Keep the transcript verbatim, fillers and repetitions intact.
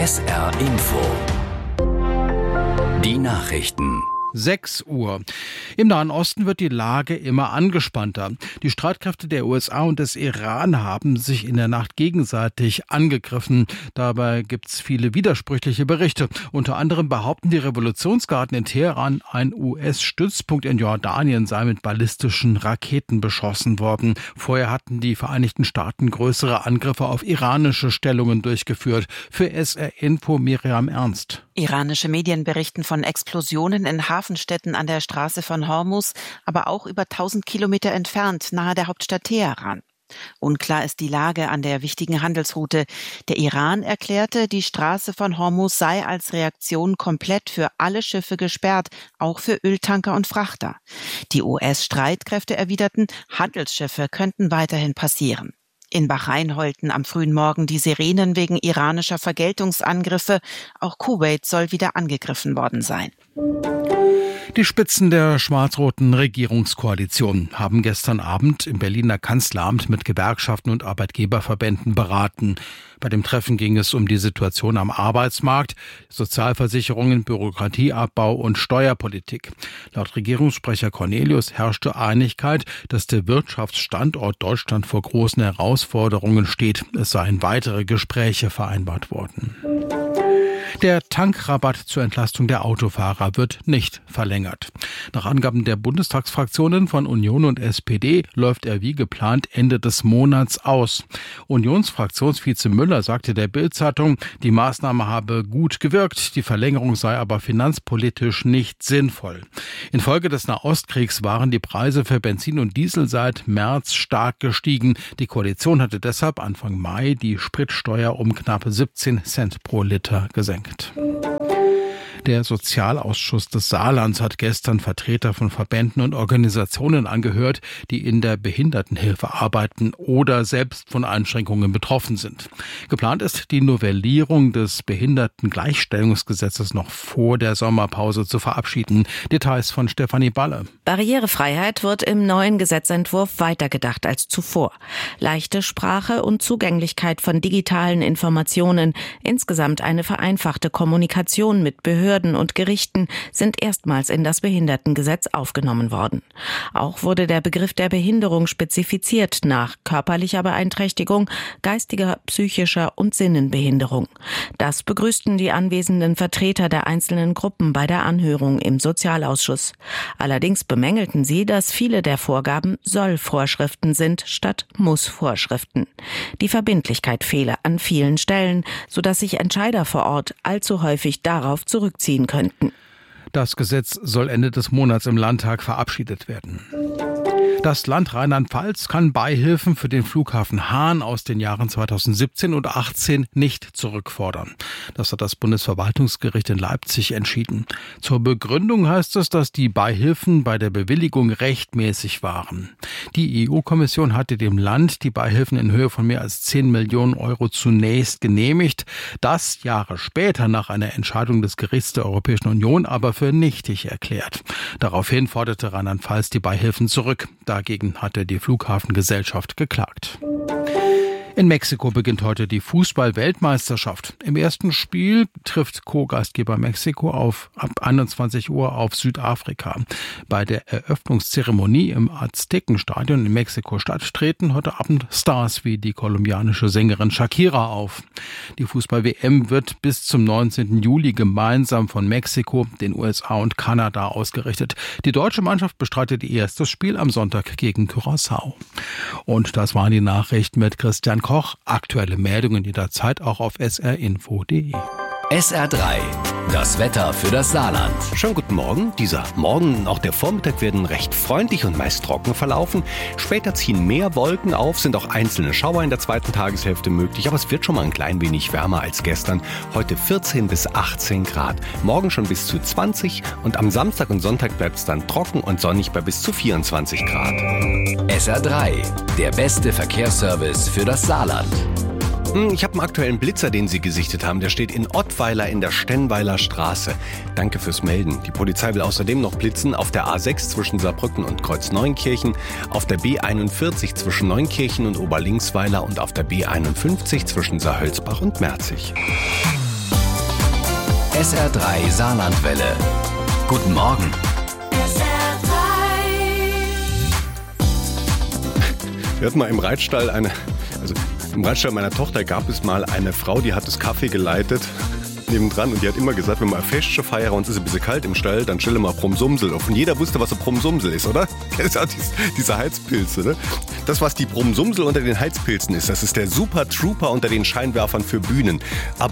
S R Info. Die Nachrichten. sechs Uhr. Im Nahen Osten wird die Lage immer angespannter. Die Streitkräfte der U S A und des Iran haben sich in der Nacht gegenseitig angegriffen. Dabei gibt es viele widersprüchliche Berichte. Unter anderem behaupten die Revolutionsgarden in Teheran, ein U S-Stützpunkt in Jordanien sei mit ballistischen Raketen beschossen worden. Vorher hatten die Vereinigten Staaten größere Angriffe auf iranische Stellungen durchgeführt. Für S R Info Miriam Ernst. Iranische Medien berichten von Explosionen in Hafenstädten an der Straße von Hormuz, aber auch über tausend Kilometer entfernt, nahe der Hauptstadt Teheran. Unklar ist die Lage an der wichtigen Handelsroute. Der Iran erklärte, die Straße von Hormuz sei als Reaktion komplett für alle Schiffe gesperrt, auch für Öltanker und Frachter. Die U S-Streitkräfte erwiderten, Handelsschiffe könnten weiterhin passieren. In Bahrain heulten am frühen Morgen die Sirenen wegen iranischer Vergeltungsangriffe. Auch Kuwait soll wieder angegriffen worden sein. Die Spitzen der schwarz-roten Regierungskoalition haben gestern Abend im Berliner Kanzleramt mit Gewerkschaften und Arbeitgeberverbänden beraten. Bei dem Treffen ging es um die Situation am Arbeitsmarkt, Sozialversicherungen, Bürokratieabbau und Steuerpolitik. Laut Regierungssprecher Cornelius herrschte Einigkeit, dass der Wirtschaftsstandort Deutschland vor großen Herausforderungen steht. Es seien weitere Gespräche vereinbart worden. Der Tankrabatt zur Entlastung der Autofahrer wird nicht verlängert. Nach Angaben der Bundestagsfraktionen von Union und S P D läuft er wie geplant Ende des Monats aus. Unionsfraktionsvize Müller sagte der Bild-Zeitung, die Maßnahme habe gut gewirkt, die Verlängerung sei aber finanzpolitisch nicht sinnvoll. Infolge des Nahostkriegs waren die Preise für Benzin und Diesel seit März stark gestiegen. Die Koalition hatte deshalb Anfang Mai die Spritsteuer um knapp siebzehn Cent pro Liter gesenkt. Der Sozialausschuss des Saarlands hat gestern Vertreter von Verbänden und Organisationen angehört, die in der Behindertenhilfe arbeiten oder selbst von Einschränkungen betroffen sind. Geplant ist, die Novellierung des Behindertengleichstellungsgesetzes noch vor der Sommerpause zu verabschieden. Details von Stefanie Balle. Barrierefreiheit wird im neuen Gesetzentwurf weitergedacht als zuvor. Leichte Sprache und Zugänglichkeit von digitalen Informationen, insgesamt eine vereinfachte Kommunikation mit Behörden und Gerichten sind erstmals in das Behindertengesetz aufgenommen worden. Auch wurde der Begriff der Behinderung spezifiziert nach körperlicher Beeinträchtigung, geistiger, psychischer und Sinnenbehinderung. Das begrüßten die anwesenden Vertreter der einzelnen Gruppen bei der Anhörung im Sozialausschuss. Allerdings bemängelten sie, dass viele der Vorgaben Soll-Vorschriften sind statt Muss-Vorschriften. Die Verbindlichkeit fehle an vielen Stellen, sodass sich Entscheider vor Ort allzu häufig darauf zurückziehen könnten. Das Gesetz soll Ende des Monats im Landtag verabschiedet werden. Das Land Rheinland-Pfalz kann Beihilfen für den Flughafen Hahn aus den Jahren zweitausendsiebzehn und achtzehn nicht zurückfordern. Das hat das Bundesverwaltungsgericht in Leipzig entschieden. Zur Begründung heißt es, dass die Beihilfen bei der Bewilligung rechtmäßig waren. Die E U-Kommission hatte dem Land die Beihilfen in Höhe von mehr als zehn Millionen Euro zunächst genehmigt. Das Jahre später nach einer Entscheidung des Gerichts der Europäischen Union aber für nichtig erklärt. Daraufhin forderte Rheinland-Pfalz die Beihilfen zurück. Dagegen hatte die Flughafengesellschaft geklagt. In Mexiko beginnt heute die Fußball-Weltmeisterschaft. Im ersten Spiel trifft Co-Gastgeber Mexiko auf ab einundzwanzig Uhr auf Südafrika. Bei der Eröffnungszeremonie im Aztekenstadion in Mexiko-Stadt treten heute Abend Stars wie die kolumbianische Sängerin Shakira auf. Die Fußball-W M wird bis zum neunzehnten Juli gemeinsam von Mexiko, den U S A und Kanada ausgerichtet. Die deutsche Mannschaft bestreitet ihr erstes Spiel am Sonntag gegen Curaçao. Und das waren die Nachrichten mit Christian Koch. Aktuelle Meldungen jederzeit auch auf s r info punkt d e. S R drei. Das Wetter für das Saarland. Schönen guten Morgen. Dieser Morgen und auch der Vormittag werden recht freundlich und meist trocken verlaufen. Später ziehen mehr Wolken auf, sind auch einzelne Schauer in der zweiten Tageshälfte möglich, aber es wird schon mal ein klein wenig wärmer als gestern. Heute vierzehn bis achtzehn Grad. Morgen schon bis zu zwanzig und am Samstag und Sonntag bleibt es dann trocken und sonnig bei bis zu vierundzwanzig Grad. S R drei. Der beste Verkehrsservice für das Saarland. Ich habe einen aktuellen Blitzer, den Sie gesichtet haben. Der steht in Ottweiler in der Stenweiler Straße. Danke fürs Melden. Die Polizei will außerdem noch blitzen auf der A sechs zwischen Saarbrücken und Kreuz-Neunkirchen, auf der B einundvierzig zwischen Neunkirchen und Oberlingsweiler und auf der B einundfünfzig zwischen Saarhölzbach und Merzig. S R drei Saarlandwelle. Guten Morgen. Wir hatten mal im Reitstall eine, also im Reitstall meiner Tochter gab es mal eine Frau, die hat das Kaffee geleitet nebendran und die hat immer gesagt, wenn wir ein Fest feiern und es ist ein bisschen kalt im Stall, dann stelle mal Brumsumsel auf. Und jeder wusste, was ein Brumsumsel ist, oder? Das ist ja diese Heizpilze, ne? Das, was die Brumsumsel unter den Heizpilzen ist, das ist der Super Trooper unter den Scheinwerfern für Bühnen. Aber